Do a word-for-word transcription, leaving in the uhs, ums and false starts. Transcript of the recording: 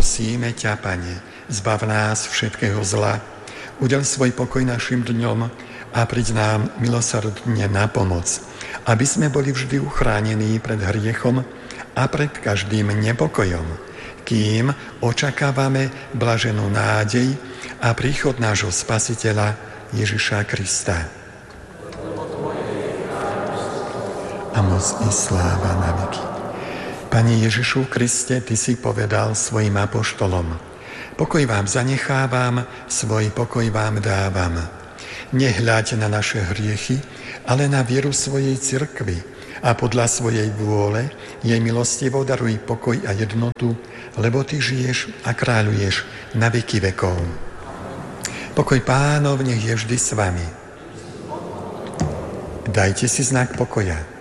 Prosíme ťa, Pane, zbav nás všetkého zla, udel svoj pokoj našim dňom a príď nám milosrdne na pomoc, aby sme boli vždy uchránení pred hriechom a pred každým nepokojom, kým očakávame blaženú nádej a príchod nášho Spasiteľa Ježiša Krista. A moc i sláva na veky. Pane Ježišu Kriste, Ty si povedal svojim apoštolom: pokoj vám zanechávam, svoj pokoj vám dávam. Nehľaď na naše hriechy, ale na vieru svojej cirkvi a podľa svojej vôle jej milostivo daruj pokoj a jednotu, lebo Ty žiješ a kráľuješ na veky vekov. Pokoj Pánov nech je vždy s vami. Dajte si znak pokoja.